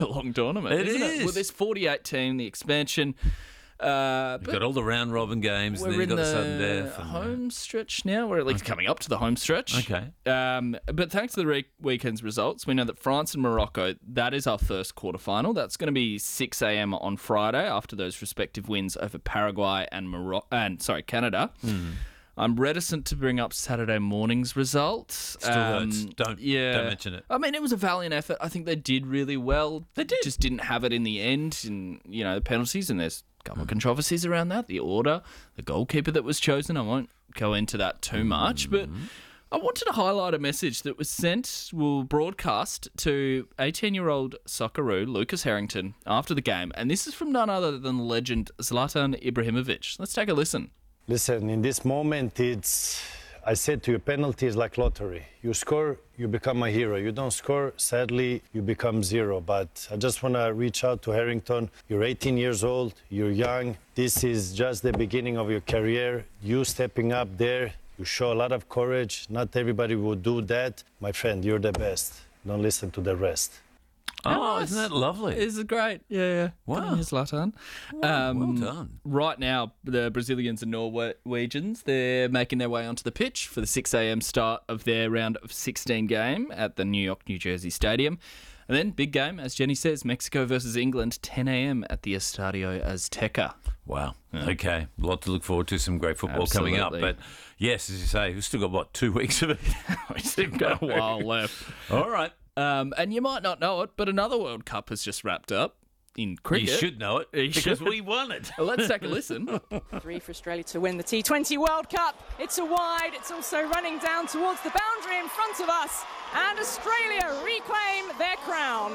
a long tournament, isn't it? Well, there's 48 team, the expansion. You've got all the round robin games, and then you've got the sudden death. Home stretch now. We're at least coming up to the home stretch. Okay. But thanks to the weekend's results, we know that France and Morocco, that is our first quarterfinal. That's going to be 6 a.m. on Friday after those respective wins over Paraguay and Canada. I'm reticent to bring up Saturday morning's results. Still hurts. Don't mention it. I mean, it was a valiant effort. I think they did really well. They did. Just didn't have it in the end, and the penalties, and there's a couple of controversies around that. The order, the goalkeeper that was chosen. I won't go into that too much, but I wanted to highlight a message that was broadcast to 18-year-old Socceroo Lucas Harrington after the game, and this is from none other than the legend Zlatan Ibrahimovic. Let's take a listen. Listen, in this moment, I said to you, penalty is like lottery. You score, you become a hero. You don't score, sadly, you become zero. But I just want to reach out to Harrington. You're 18 years old, you're young. This is just the beginning of your career. You stepping up there, you show a lot of courage. Not everybody will do that. My friend, you're the best. Don't listen to the rest. Oh, isn't that lovely? This is great. Yeah. Wow. Zlatan. Well done. Right now, the Brazilians and Norwegians, they're making their way onto the pitch for the 6 a.m. start of their round of 16 game at the New York, New Jersey Stadium. And then, big game, as Jenny says, Mexico versus England, 10 a.m. at the Estadio Azteca. Wow. Yeah. Okay. A lot to look forward to. Some great football coming up. But yes, as you say, we've still got, 2 weeks of it? We've still got a while left. All right. And you might not know it, but another World Cup has just wrapped up in cricket. You should know it because we won it. Well, let's take a listen. 3 for Australia to win the T20 World Cup. It's a wide. It's also running down towards the boundary in front of us. And Australia reclaim their crown.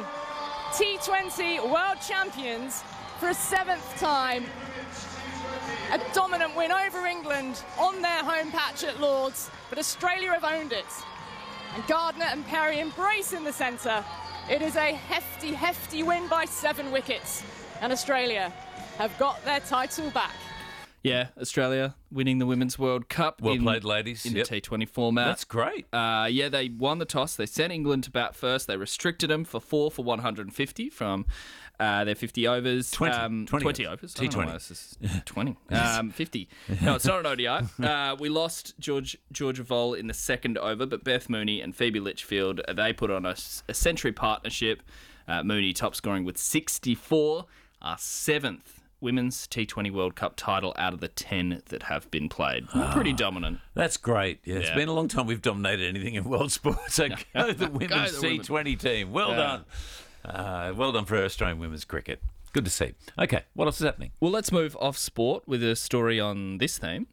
T20 World Champions for a 7th time. A dominant win over England on their home patch at Lord's. But Australia have owned it. And Gardner and Perry embrace in the centre. It is a hefty, hefty win by 7 wickets. And Australia have got their title back. Yeah, Australia winning the Women's World Cup. Well played, ladies. In the T20 format. That's great. They won the toss. They sent England to bat first. They restricted them for 4 for 150 from their 50 overs. 20 overs. T20. This is 20. 50. No, it's not an ODI. We lost Georgia Voll in the second over, but Beth Mooney and Phoebe Litchfield, they put on a century partnership. Mooney top scoring with 64, our 7th Women's T20 World Cup title out of the 10 that have been played. Pretty dominant. That's great. Yeah, it's been a long time we've dominated anything in world sports. So go the Women's T20 team. Well done. Well done for Australian women's cricket. Good to see. Okay, what else is happening? Well, let's move off sport with a story on this theme.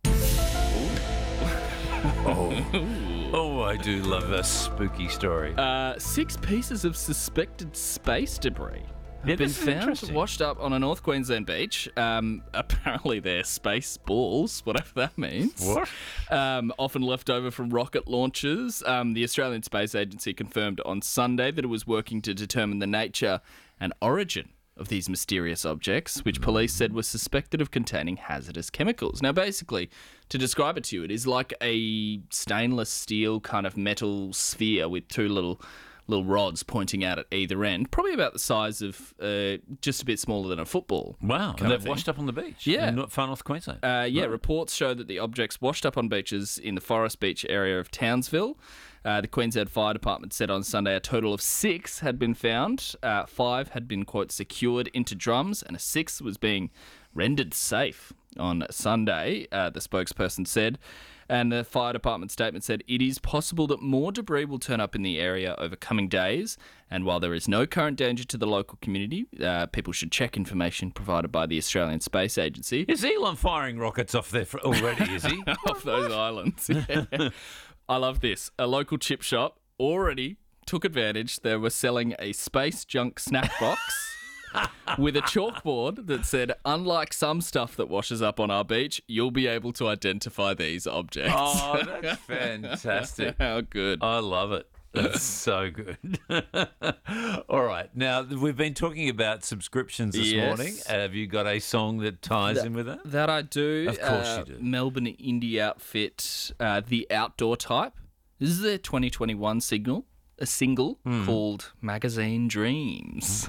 Oh, I do love a spooky story. 6 pieces of suspected space debris have been found washed up on a North Queensland beach. Apparently they're space balls, whatever that means. What? Often left over from rocket launches. The Australian Space Agency confirmed on Sunday that it was working to determine the nature and origin of these mysterious objects, which police said were suspected of containing hazardous chemicals. Now, basically, to describe it to you, it is like a stainless steel kind of metal sphere with 2 little rods pointing out at either end, probably about the size of just a bit smaller than a football. Wow, and they've washed up on the beach in far north Queensland. Reports show that the objects washed up on beaches in the Forest Beach area of Townsville. The Queensland Fire Department said on Sunday a total of 6 had been found. 5 had been, quote, secured into drums, and a 6th was being rendered safe on Sunday, the spokesperson said. And the fire department statement said, it is possible that more debris will turn up in the area over coming days. And while there is no current danger to the local community, people should check information provided by the Australian Space Agency. Is Elon firing rockets off there already, is he? Off those islands, yeah. I love this. A local chip shop already took advantage. They were selling a space junk snack box with a chalkboard that said, unlike some stuff that washes up on our beach, you'll be able to identify these objects. Oh, that's fantastic. How good. I love it. That's so good. All right. Now, we've been talking about subscriptions this morning. Have you got a song that ties in with that? That I do. Of course you do. Melbourne indie outfit, The Outdoor Type. This is their 2021 single. a single called Magazine Dreams.